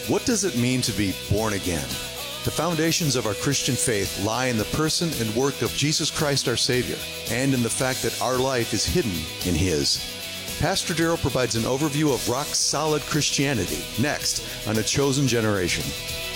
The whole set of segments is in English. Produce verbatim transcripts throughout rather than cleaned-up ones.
What does it mean to be born again? The foundations of our Christian faith lie in the person and work of Jesus Christ our Savior, and in the fact that our life is hidden in His. Pastor Darrell provides an overview of rock-solid Christianity, next on A Chosen Generation.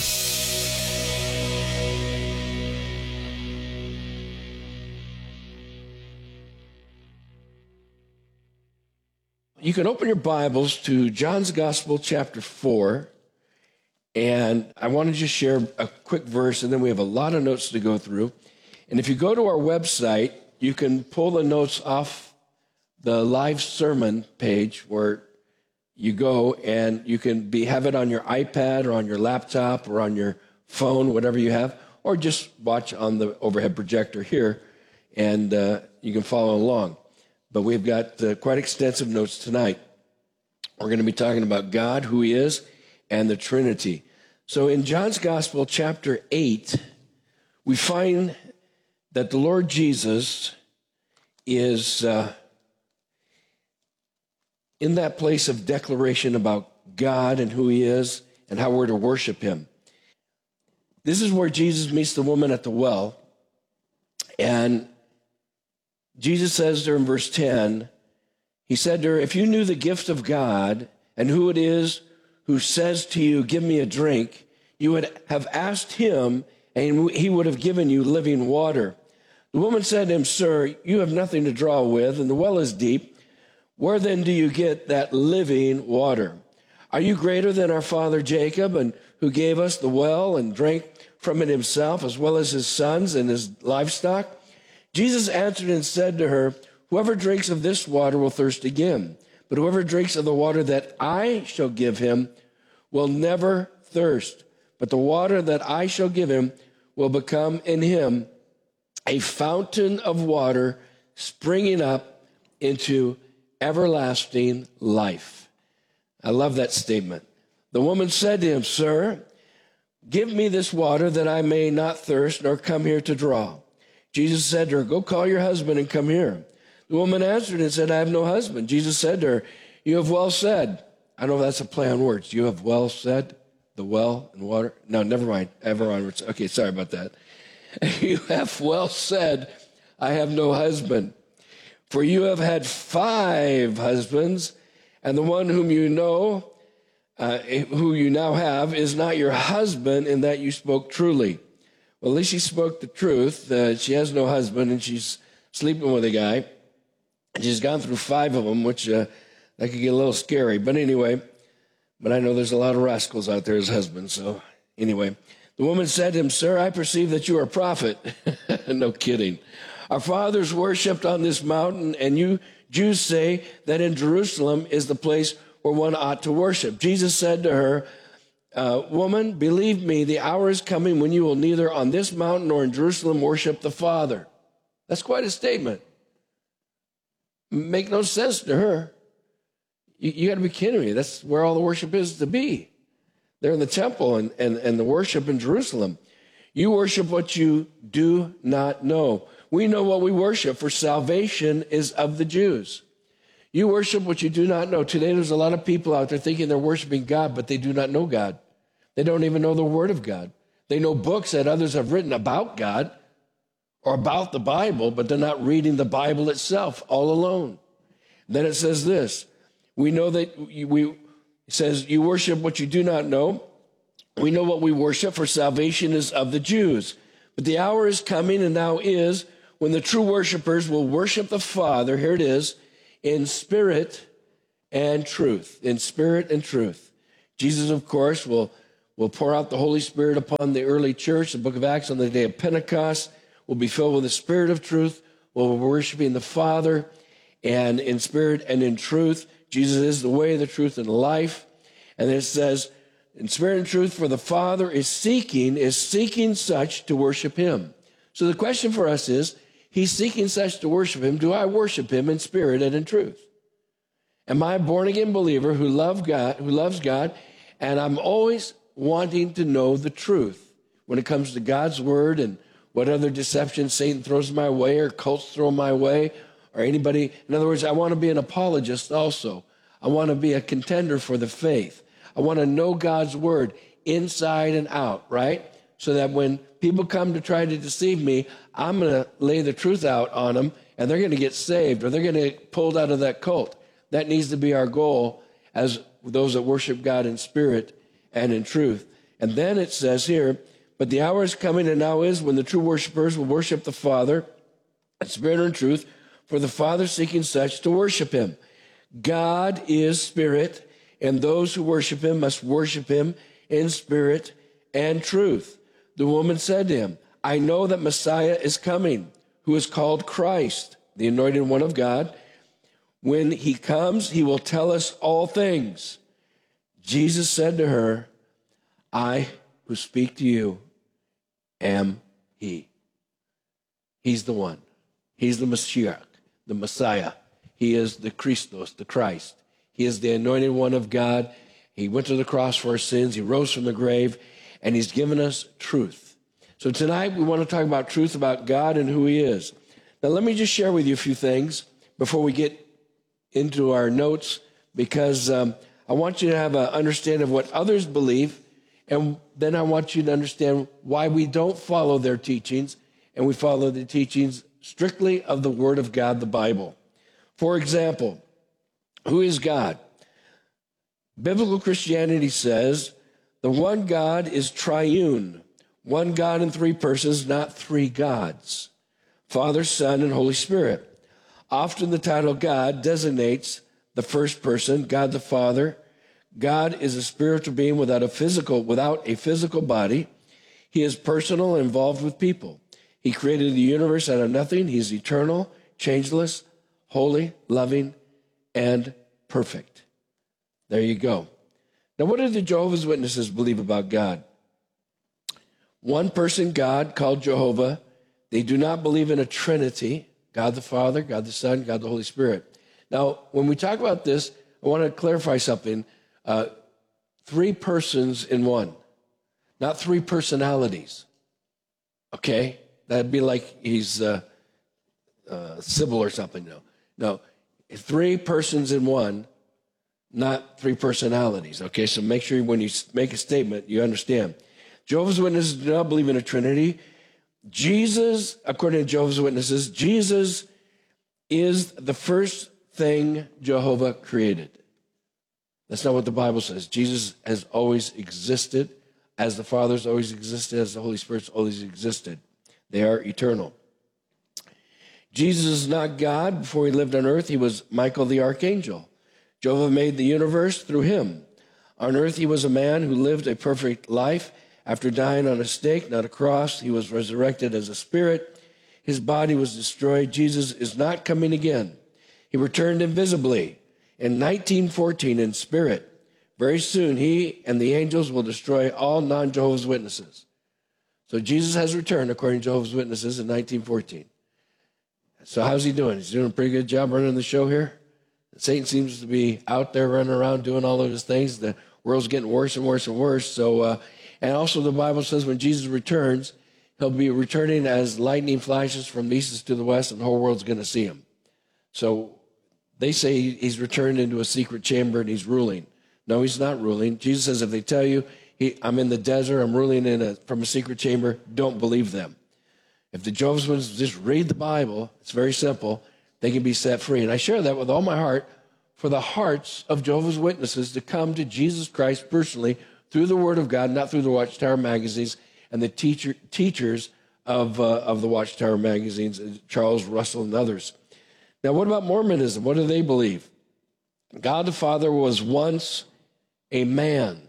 You can open your Bibles to John's Gospel, chapter four, and I want to just share a quick verse, and then we have a lot of notes to go through. And if you go to our website, you can pull the notes off the live sermon page where you go, and you can be have it on your iPad or on your laptop or on your phone, whatever you have, or just watch on the overhead projector here, and uh, you can follow along. But we've got uh, quite extensive notes tonight. We're going to be talking about God, who He is, and the Trinity. So in John's Gospel, chapter eight, we find that the Lord Jesus is uh, in that place of declaration about God and who He is and how we're to worship Him. This is where Jesus meets the woman at the well, and Jesus says to her in verse ten, He said to her, if you knew the gift of God and who it is who says to you, give me a drink, you would have asked Him, and He would have given you living water. The woman said to Him, sir, you have nothing to draw with, and the well is deep. Where then do you get that living water? Are you greater than our father Jacob, and who gave us the well and drank from it himself, as well as his sons and his livestock? Jesus answered and said to her, whoever drinks of this water will thirst again, but whoever drinks of the water that I shall give him will never thirst. But the water that I shall give him will become in him a fountain of water springing up into everlasting life. I love that statement. The woman said to him, sir, give me this water that I may not thirst nor come here to draw. Jesus said to her, go call your husband and come here. The woman answered and said, I have no husband. Jesus said to her, you have well said. I don't know if that's a play on words. You have well said, the well and water. No, never mind. Ever onwards. Okay, sorry about that. You have well said, I have no husband. For you have had five husbands, and the one whom you know, uh, who you now have, is not your husband, in that you spoke truly. Well, at least she spoke the truth. Uh, she has no husband, and she's sleeping with a guy. And she's gone through five of them, which uh, that could get a little scary. But anyway, but I know there's a lot of rascals out there as husbands. So anyway, the woman said to him, sir, I perceive that you are a prophet. No kidding. Our fathers worshipped on this mountain, and you Jews say that in Jerusalem is the place where one ought to worship. Jesus said to her, Uh, woman, believe me, the hour is coming when you will neither on this mountain nor in Jerusalem worship the Father. That's quite a statement. Make no sense to her. You, you got to be kidding me. That's where all the worship is to be. They're in the temple and, and, and the worship in Jerusalem. You worship what you do not know. We know what we worship, for salvation is of the Jews. You worship what you do not know. Today there's a lot of people out there thinking they're worshiping God, but they do not know God. They don't even know the Word of God. They know books that others have written about God or about the Bible, but they're not reading the Bible itself all alone. Then it says this, we know that we, it says, you worship what you do not know. We know what we worship, for salvation is of the Jews. But the hour is coming, and now is, when the true worshipers will worship the Father, here it is, in spirit and truth, in spirit and truth. Jesus, of course, will, will pour out the Holy Spirit upon the early church. The book of Acts on the day of Pentecost will be filled with the Spirit of truth. We'll be worshiping the Father, and in spirit and in truth. Jesus is the way, the truth, and the life. And then it says, in spirit and truth, for the Father is seeking, is seeking such to worship him. So the question for us is, he's seeking such to worship him. Do I worship him in spirit and in truth? Am I a born-again believer who love God, who loves God, and I'm always wanting to know the truth when it comes to God's word and what other deception Satan throws my way or cults throw my way or anybody. In other words, I want to be an apologist also. I want to be a contender for the faith. I want to know God's word inside and out, right? So that when people come to try to deceive me, I'm going to lay the truth out on them, and they're going to get saved, or they're going to get pulled out of that cult. That needs to be our goal as those that worship God in spirit and in truth. And then it says here, but the hour is coming and now is when the true worshipers will worship the Father in spirit and truth, for the Father seeking such to worship him. God is spirit, and those who worship him must worship him in spirit and truth. The woman said to him, I know that Messiah is coming, who is called Christ, the anointed one of God. When he comes, he will tell us all things. Jesus said to her, I who speak to you am he. He's the one. He's the Mashiach, the Messiah. He is the Christos, the Christ. He is the anointed one of God. He went to the cross for our sins. He rose from the grave, and he's given us truth. So tonight we want to talk about truth about God and who he is. Now let me just share with you a few things before we get into our notes, because um, I want you to have an understanding of what others believe, and then I want you to understand why we don't follow their teachings, and we follow the teachings strictly of the Word of God, the Bible. For example, who is God? Biblical Christianity says the one God is triune, one God in three persons, not three gods, Father, Son, and Holy Spirit. Often the title God designates the first person, God the Father. God is a spiritual being without a physical, without a physical body. He is personal and involved with people. He created the universe out of nothing. He's eternal, changeless, holy, loving, and perfect. There you go. Now, what do the Jehovah's Witnesses believe about God? One person God called Jehovah. They do not believe in a Trinity, God the Father, God the Son, God the Holy Spirit. Now, when we talk about this, I want to clarify something. Uh, three persons in one, not three personalities. Okay? That'd be like he's uh, uh, Sybil or something. No, no, three persons in one, not three personalities. Okay, so make sure when you make a statement, you understand. Jehovah's Witnesses do not believe in a Trinity. Jesus, according to Jehovah's Witnesses, Jesus is the first thing Jehovah created. That's not what the Bible says. Jesus has always existed, as the Father's always existed, as the Holy Spirit's always existed. They are eternal. Jesus is not God. Before he lived on earth, he was Michael the archangel. Jehovah made the universe through him. On earth, he was a man who lived a perfect life. After dying on a stake, not a cross, he was resurrected as a spirit. His body was destroyed. Jesus is not coming again. He returned invisibly in nineteen fourteen in spirit. Very soon, he and the angels will destroy all non-Jehovah's Witnesses. So Jesus has returned, according to Jehovah's Witnesses, in nineteen fourteen. So how's he doing? He's doing a pretty good job running the show here. Satan seems to be out there running around doing all of his things. The world's getting worse and worse and worse. So, uh, and also the Bible says when Jesus returns, he'll be returning as lightning flashes from the east to the west, and the whole world's going to see him. So they say he's returned into a secret chamber and he's ruling. No, he's not ruling. Jesus says if they tell you, He, I'm in the desert, I'm ruling in a, from a secret chamber, don't believe them. If the Jehovah's Witnesses just read the Bible, it's very simple, they can be set free. And I share that with all my heart for the hearts of Jehovah's Witnesses to come to Jesus Christ personally through the Word of God, not through the Watchtower magazines and the teacher, teachers of, uh, of the Watchtower magazines, Charles Russell and others. Now, what about Mormonism? What do they believe? God the Father was once a man,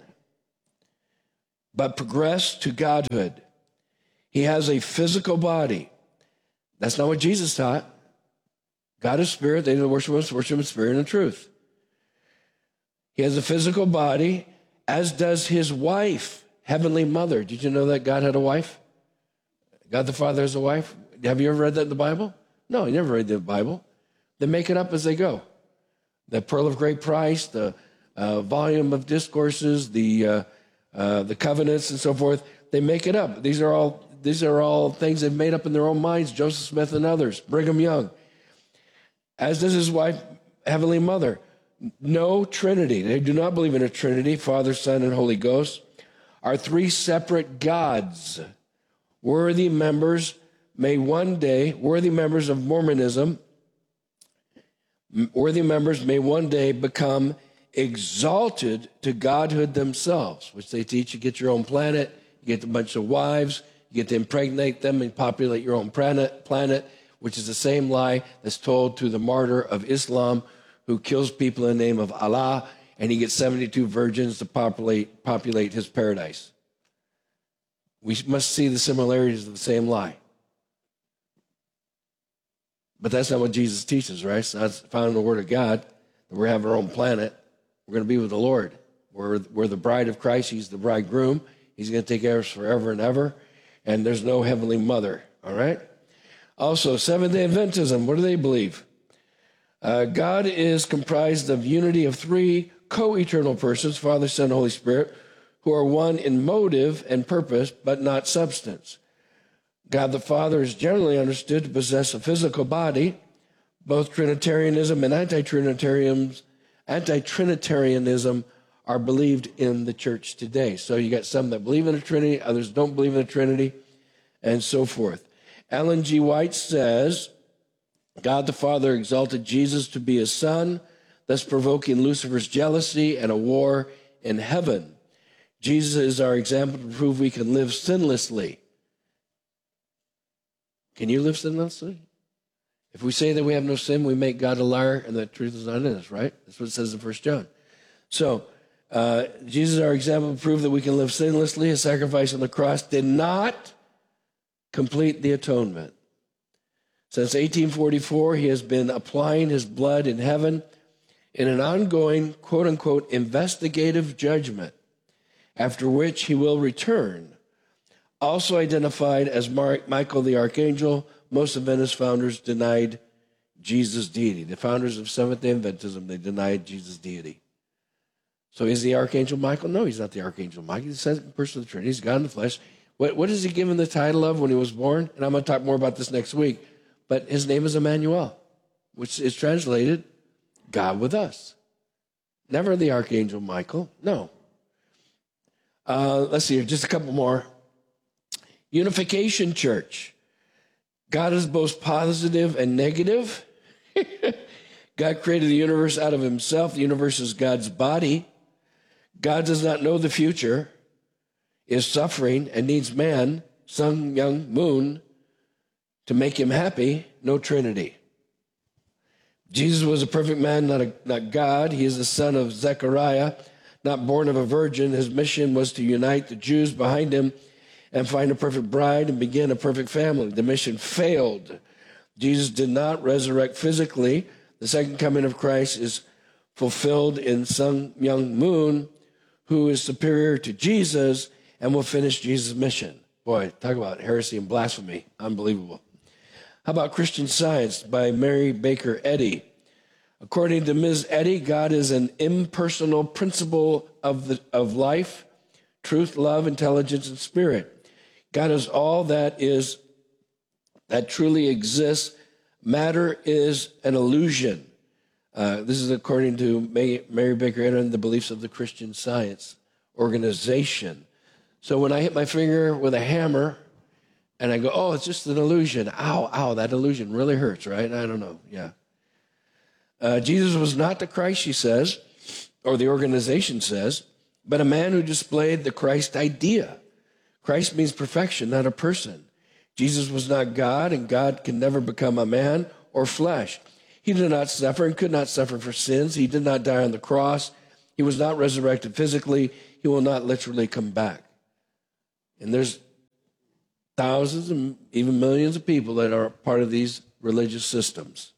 but progressed to godhood. He has a physical body. That's not what Jesus taught. God is spirit. They that worship him worship him in spirit and truth. He has a physical body, as does his wife, Heavenly Mother. Did you know that God had a wife? God the Father has a wife? Have you ever read that in the Bible? No, you never read the Bible. They make it up as they go. The Pearl of Great Price, the uh, volume of discourses, the uh, uh, the covenants, and so forth. They make it up. These are all these are all things they've made up in their own minds. Joseph Smith and others, Brigham Young, as does his wife, Heavenly Mother. no Trinity. They do not believe in a Trinity, Father, Son, and Holy Ghost, are three separate gods. Worthy members may one day, worthy members of Mormonism, worthy members may one day become exalted to godhood themselves, which they teach. You get your own planet, you get a bunch of wives, you get to impregnate them and populate your own planet, planet, which is the same lie that's told to the martyr of Islam who kills people in the name of Allah, and he gets seventy-two virgins to populate, populate his paradise. We must see the similarities of the same lie. But that's not what Jesus teaches, right? It's not found in the Word of God that we're having our own planet. We're going to be with the Lord. We're, we're the bride of Christ. He's the bridegroom. He's going to take care of us forever and ever. And there's no heavenly mother, all right? Also, Seventh-day Adventism, what do they believe? Uh, God is comprised of unity of three co-eternal persons, Father, Son, Holy Spirit, who are one in motive and purpose, but not substance. God the Father is generally understood to possess a physical body. Both Trinitarianism and anti-Trinitarianism, anti-Trinitarianism are believed in the church today. So you got some that believe in a Trinity, others don't believe in a Trinity, and so forth. Ellen G. White says, God the Father exalted Jesus to be his son, thus provoking Lucifer's jealousy and a war in heaven. Jesus is our example to prove we can live sinlessly. Can you live sinlessly? If we say that we have no sin, we make God a liar, and the truth is not in us, right? That's what it says in First John. So, uh, Jesus is our example to prove that we can live sinlessly. His sacrifice on the cross did not complete the atonement. Since eighteen forty-four, he has been applying his blood in heaven in an ongoing, quote-unquote, investigative judgment, after which he will return. Also identified as Mark, Michael the Archangel, most Adventist founders denied Jesus' deity. The founders of Seventh-day Adventism, they denied Jesus' deity. So is the Archangel Michael? No, he's not the Archangel Michael. He's the second person of the Trinity. He's God in the flesh. What, what is he given the title of when he was born? And I'm going to talk more about this next week. But his name is Emmanuel, which is translated God with us. Never the Archangel Michael. No. Uh, let's see here, just a couple more. Unification Church. God is both positive and negative. God created the universe out of himself. The universe is God's body. God does not know the future, is suffering, and needs man, sun, young, moon, to make him happy. No Trinity. Jesus was a perfect man, not, a, not God. He is the son of Zechariah, not born of a virgin. His mission was to unite the Jews behind him and find a perfect bride and begin a perfect family. The mission failed. Jesus did not resurrect physically. The second coming of Christ is fulfilled in some young moon who is superior to Jesus and will finish Jesus' mission. Boy, talk about heresy and blasphemy. Unbelievable. How about Christian Science by Mary Baker Eddy? According to Miz Eddy, God is an impersonal principle of, the, of life, truth, love, intelligence, and spirit. God is all that is, that truly exists. Matter is an illusion. Uh, this is according to May, Mary Baker Eddy and the beliefs of the Christian Science organization. So when I hit my finger with a hammer and I go, oh, it's just an illusion. Ow, ow, that illusion really hurts, right? I don't know, yeah. Uh, Jesus was not the Christ, she says, or the organization says, but a man who displayed the Christ idea. Christ means perfection, not a person. Jesus was not God, and God can never become a man or flesh. He did not suffer and could not suffer for sins. He did not die on the cross. He was not resurrected physically. He will not literally come back. And there's thousands and even millions of people that are part of these religious systems.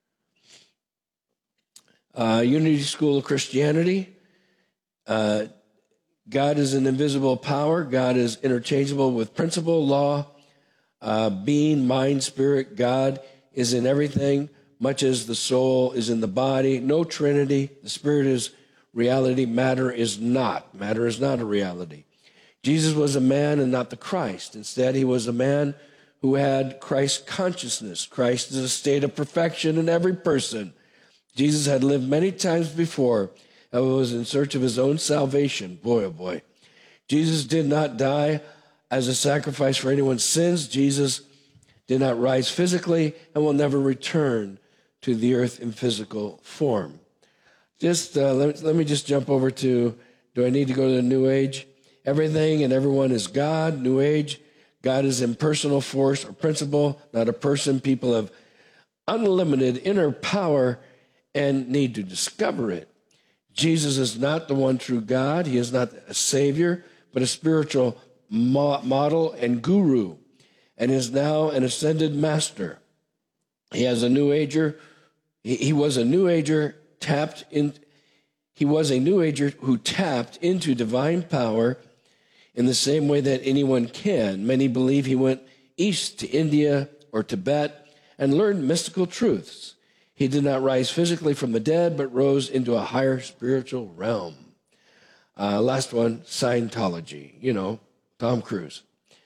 Uh, Unity School of Christianity. Uh, God is an invisible power. God is interchangeable with principle, law, uh, being, mind, spirit. God is in everything, much as the soul is in the body. No Trinity. The spirit is reality. Matter is not. Matter is not a reality. Jesus was a man and not the Christ. Instead, he was a man who had Christ consciousness. Christ is a state of perfection in every person. Jesus had lived many times before and was in search of his own salvation. Boy, oh boy. Jesus did not die as a sacrifice for anyone's sins. Jesus did not rise physically and will never return to the earth in physical form. Just uh, let, let me just jump over to, do I need to go to the New Age? Everything and everyone is God, New Age. God is impersonal force or principle, not a person. People have unlimited inner power and need to discover it. Jesus is not the one true God. He is not a savior, but a spiritual mo- model and guru, and is now an ascended master. He has a New Ager. He, he was a New Ager tapped in. He was a New Ager who tapped into divine power in the same way that anyone can. Many believe he went east to India or Tibet and learned mystical truths. He did not rise physically from the dead, but rose into a higher spiritual realm. Uh, last one, Scientology. You know, Tom Cruise.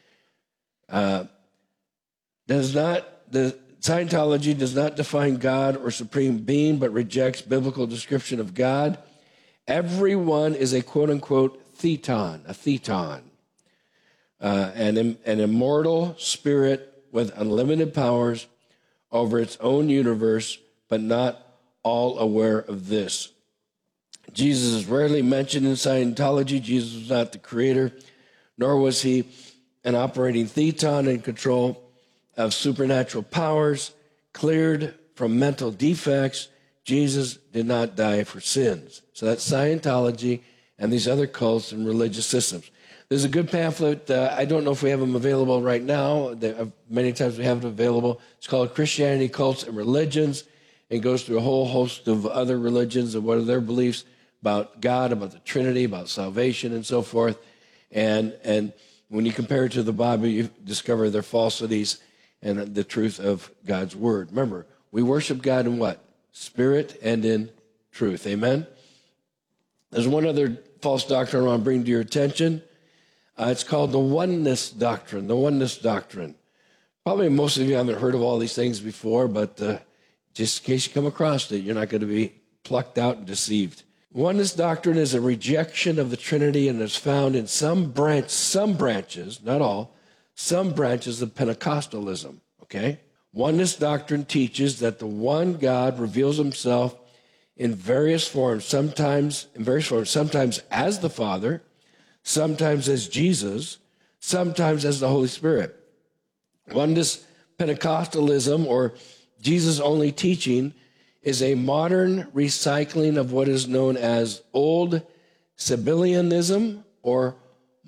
Uh, does not the Scientology does not define God or supreme being, but rejects biblical description of God. Everyone is a quote-unquote thetan, a thetan, uh, an, an immortal spirit with unlimited powers over its own universe, but not all aware of this. Jesus is rarely mentioned in Scientology. Jesus was not the creator, nor was he an operating thetan in control of supernatural powers, cleared from mental defects. Jesus did not die for sins. So that's Scientology and these other cults and religious systems. There's a good pamphlet. Uh, I don't know if we have them available right now. They, uh, many times we have it available. It's called Christianity, Cults, and Religions. It goes through a whole host of other religions and what are their beliefs about God, about the Trinity, about salvation, and so forth. And and when you compare it to the Bible, you discover their falsities and the truth of God's word. Remember, we worship God in what? Spirit and in truth. Amen? There's one other false doctrine I want to bring to your attention. Uh, it's called the oneness doctrine, the oneness doctrine. Probably most of you haven't heard of all these things before, but uh, just in case you come across it, you're not going to be plucked out and deceived. Oneness doctrine is a rejection of the Trinity and is found in some branch, some branches, not all, some branches of Pentecostalism, okay? Oneness doctrine teaches that the one God reveals himself in various forms, sometimes in various forms, sometimes as the Father, sometimes as Jesus, sometimes as the Holy Spirit. Oneness Pentecostalism, or Jesus-only teaching, is a modern recycling of what is known as Old Sabellianism or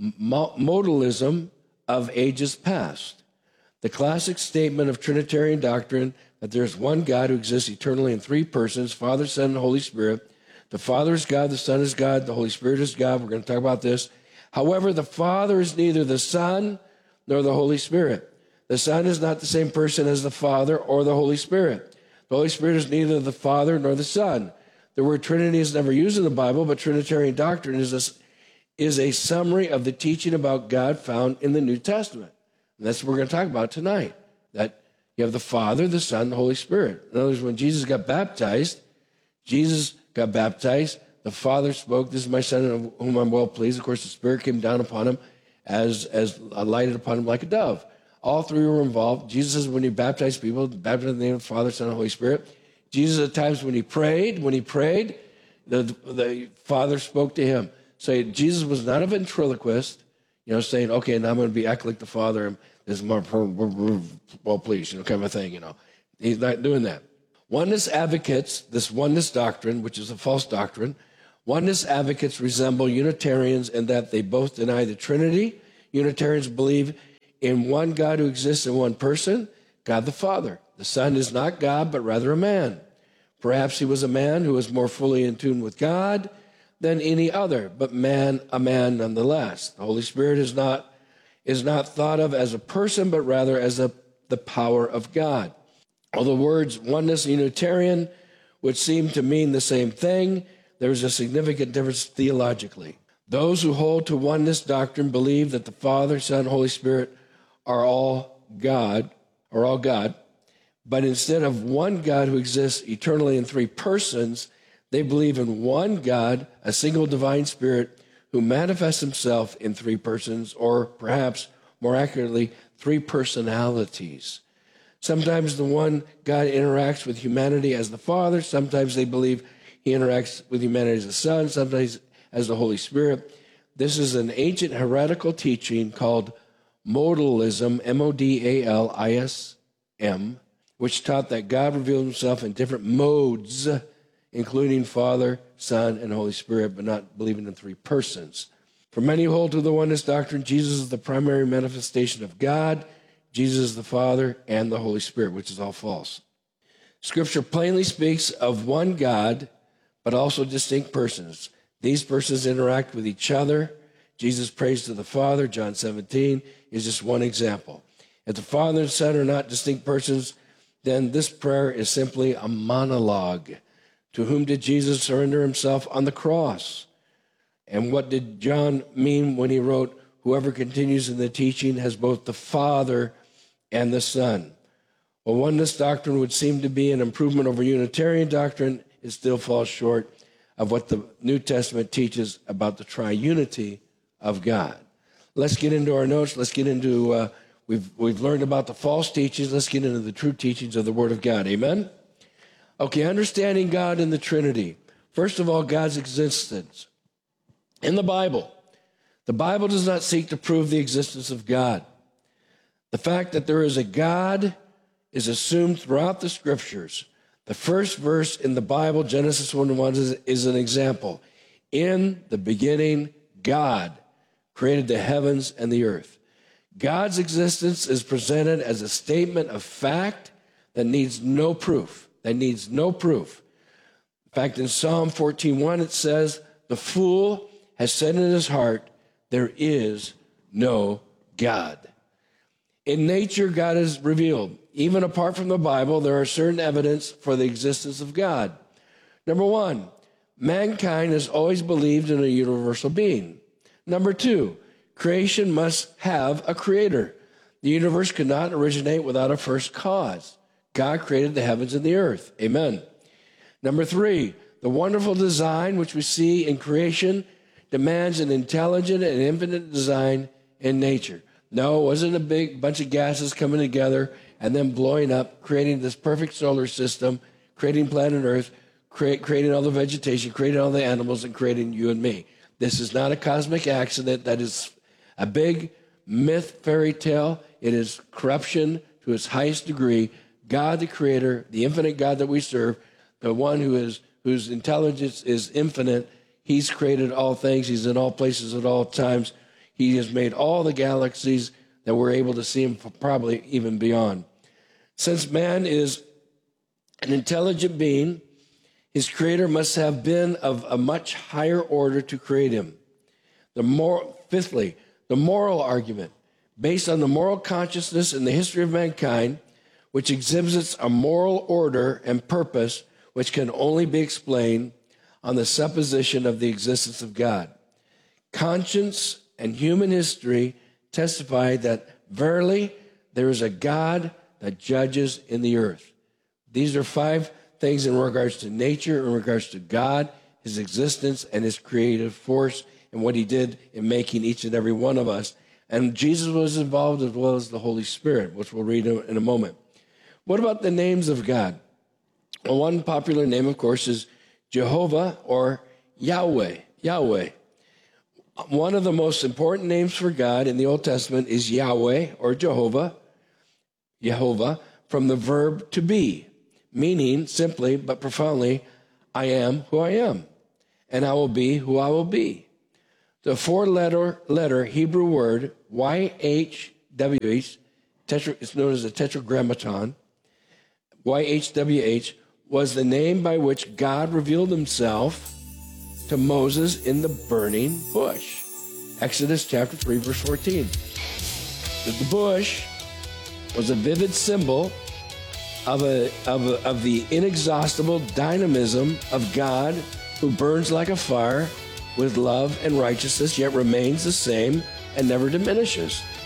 modalism of ages past. The classic statement of Trinitarian doctrine that there is one God who exists eternally in three persons, Father, Son, and Holy Spirit. The Father is God, the Son is God, the Holy Spirit is God. We're going to talk about this. However, the Father is neither the Son nor the Holy Spirit. The Son is not the same person as the Father or the Holy Spirit. The Holy Spirit is neither the Father nor the Son. The word Trinity is never used in the Bible, but Trinitarian doctrine is a, is a summary of the teaching about God found in the New Testament. And that's what we're going to talk about tonight, that you have the Father, the Son, the Holy Spirit. In other words, when Jesus got baptized, Jesus got baptized, the Father spoke, "This is my Son in whom I'm well pleased." Of course, the Spirit came down upon him as, as lighted upon him like a dove. All three were involved. Jesus says when he baptized people, baptized in the name of the Father, Son, and Holy Spirit. Jesus at times when he prayed, when he prayed, the, the Father spoke to him. So Jesus was not a ventriloquist, you know, saying, okay, now I'm going to be act like the Father, and this is my, well, please, you know, kind of a thing, you know. He's not doing that. Oneness advocates, this oneness doctrine, which is a false doctrine, oneness advocates resemble Unitarians in that they both deny the Trinity. Unitarians believe in one God who exists in one person, God the Father. The Son is not God, but rather a man. Perhaps he was a man who was more fully in tune with God than any other, but man, a man nonetheless. The Holy Spirit is not, is not thought of as a person, but rather as a, the power of God. Although the words oneness and Unitarian would seem to mean the same thing, there is a significant difference theologically. Those who hold to oneness doctrine believe that the Father, Son, Holy Spirit are all God, are all God, But instead of one God who exists eternally in three persons, they believe in one God, a single divine spirit, who manifests himself in three persons, or perhaps more accurately, three personalities. Sometimes the one God interacts with humanity as the Father. Sometimes they believe he interacts with humanity as the Son, sometimes as the Holy Spirit. This is an ancient heretical teaching called modalism, M O D A L I S M, which taught that God revealed himself in different modes, including Father, Son, and Holy Spirit, but not believing in three persons. For many who hold to the oneness doctrine, Jesus is the primary manifestation of God, Jesus is the Father, and the Holy Spirit, which is all false. Scripture plainly speaks of one God, but also distinct persons. These persons interact with each other. Jesus prays to the Father, John seventeen, is just one example. If the Father and Son are not distinct persons, then this prayer is simply a monologue. To whom did Jesus surrender himself on the cross? And what did John mean when he wrote, whoever continues in the teaching has both the Father and the Son? Well, oneness doctrine would seem to be an improvement over Unitarian doctrine. It still falls short of what the New Testament teaches about the triunity of God. Let's get into our notes. Let's get into, uh, we've, we've learned about the false teachings. Let's get into the true teachings of the Word of God. Amen? Okay, understanding God in the Trinity. First of all, God's existence. In the Bible, the Bible does not seek to prove the existence of God. The fact that there is a God is assumed throughout the Scriptures. The first verse in the Bible, Genesis one one, is, is an example. In the beginning, God created the heavens and the earth. God's existence is presented as a statement of fact that needs no proof. That needs no proof. In fact, in Psalm fourteen one, it says, the fool has said in his heart, there is no God. In nature, God is revealed. Even apart from the Bible, there are certain evidence for the existence of God. Number one, mankind has always believed in a universal being. Number two, creation must have a creator. The universe could not originate without a first cause. God created the heavens and the earth. Amen. Number three, the wonderful design which we see in creation demands an intelligent and infinite design in nature. No, it wasn't a big bunch of gases coming together and then blowing up, creating this perfect solar system, creating planet Earth, create, creating all the vegetation, creating all the animals, and creating you and me. This is not a cosmic accident. That is a big myth, fairy tale. It is corruption to its highest degree. God, the Creator, the infinite God that we serve, the one who is whose intelligence is infinite, he's created all things. He's in all places at all times. He has made all the galaxies that we're able to see him, probably even beyond. Since man is an intelligent being, his creator must have been of a much higher order to create him. The moral, fifthly, the moral argument, based on the moral consciousness in the history of mankind, which exhibits a moral order and purpose which can only be explained on the supposition of the existence of God. Conscience and human history testify that verily there is a God that judges in the earth. These are five things in regards to nature, in regards to God, his existence, and his creative force, and what he did in making each and every one of us. And Jesus was involved as well as the Holy Spirit, which we'll read in a moment. What about the names of God? Well, one popular name, of course, is Jehovah or Yahweh. Yahweh. One of the most important names for God in the Old Testament is Yahweh or Jehovah, Jehovah, from the verb to be, meaning simply but profoundly, I am who I am, and I will be who I will be. The four-letter letter Hebrew word Y H W H, tetra, it's known as a tetragrammaton, Y H W H, was the name by which God revealed himself to Moses in the burning bush. Exodus chapter three, verse fourteen. The bush was a vivid symbol of, a, of, a, of the inexhaustible dynamism of God, who burns like a fire with love and righteousness, yet remains the same and never diminishes.